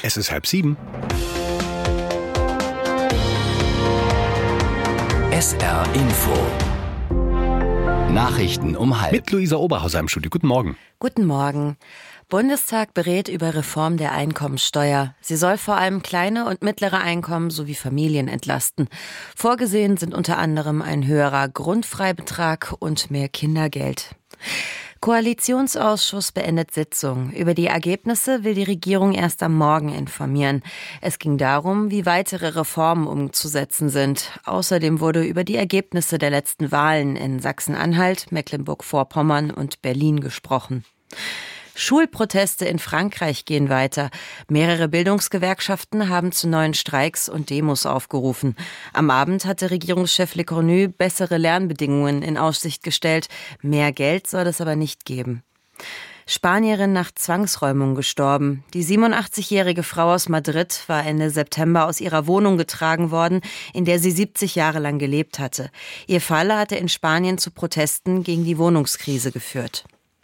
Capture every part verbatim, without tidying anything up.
Es ist halb sieben. S R Info. Nachrichten um halb. Mit Luisa Oberhauser im Studio. Guten Morgen. Guten Morgen. Bundestag berät über Reform der Einkommensteuer. Sie soll vor allem kleine und mittlere Einkommen sowie Familien entlasten. Vorgesehen sind unter anderem ein höherer Grundfreibetrag und mehr Kindergeld. Koalitionsausschuss beendet Sitzung. Über die Ergebnisse will die Regierung erst am Morgen informieren. Es ging darum, wie weitere Reformen umzusetzen sind. Außerdem wurde über die Ergebnisse der letzten Wahlen in Sachsen-Anhalt, Mecklenburg-Vorpommern und Berlin gesprochen. Schulproteste in Frankreich gehen weiter. Mehrere Bildungsgewerkschaften haben zu neuen Streiks und Demos aufgerufen. Am Abend hatte Regierungschef Le Cornu bessere Lernbedingungen in Aussicht gestellt. Mehr Geld soll es aber nicht geben. Spanierin nach Zwangsräumung gestorben. Die siebenundachtzigjährige Frau aus Madrid war Ende September aus ihrer Wohnung getragen worden, in der sie siebzig Jahre lang gelebt hatte. Ihr Fall hatte in Spanien zu Protesten gegen die Wohnungskrise geführt.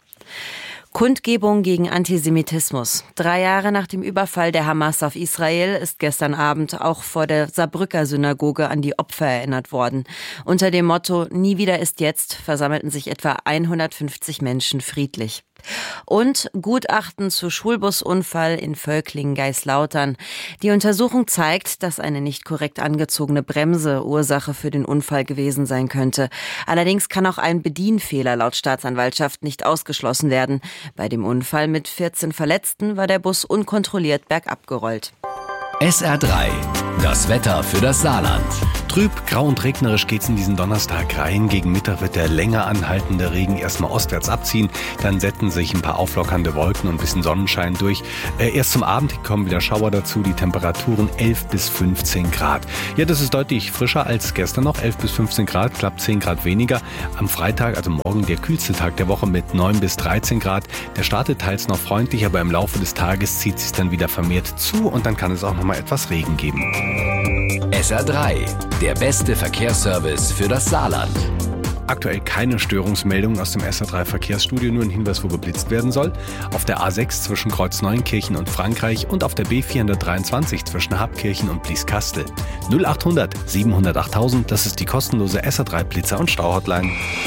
Kundgebung gegen Antisemitismus. Drei Jahre nach dem Überfall der Hamas auf Israel ist gestern Abend auch vor der Saarbrücker Synagoge an die Opfer erinnert worden. Unter dem Motto „Nie wieder ist jetzt" versammelten sich etwa hundertfünfzig Menschen friedlich. Und Gutachten zu Schulbusunfall in Völklingen-Geislautern. Die Untersuchung zeigt, dass eine nicht korrekt angezogene Bremse Ursache für den Unfall gewesen sein könnte. Allerdings kann auch ein Bedienfehler laut Staatsanwaltschaft nicht ausgeschlossen werden. Bei dem Unfall mit vierzehn Verletzten war der Bus unkontrolliert bergab gerollt. S R drei. Das Wetter für das Saarland. Trüb, grau und regnerisch geht's in diesen Donnerstag rein. Gegen Mittag wird der länger anhaltende Regen erstmal ostwärts abziehen. Dann setzen sich ein paar auflockernde Wolken und ein bisschen Sonnenschein durch. Äh, erst zum Abend kommen wieder Schauer dazu. Die Temperaturen elf bis fünfzehn Grad. Ja, das ist deutlich frischer als gestern noch. elf bis fünfzehn Grad, knapp zehn Grad weniger. Am Freitag, also morgen, der kühlste Tag der Woche mit neun bis dreizehn Grad. Der startet teils noch freundlich, aber im Laufe des Tages zieht es dann wieder vermehrt zu und dann kann es auch noch mal etwas Regen geben. S R drei. Der beste Verkehrsservice für das Saarland. Aktuell keine Störungsmeldungen aus dem S R drei Verkehrsstudio, nur ein Hinweis, wo geblitzt werden soll. Auf der A sechs zwischen Kreuzneunkirchen und Frankreich und auf der B vierhundertdreiundzwanzig zwischen Habkirchen und Blieskastel. null achthundert siebenhundert achttausend, das ist die kostenlose S R drei Blitzer- und Stauhotline.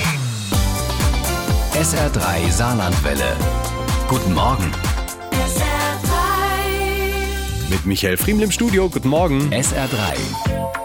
S R drei Saarlandwelle. Guten Morgen. S R drei. Mit Michael Friemel im Studio. Guten Morgen. S R drei.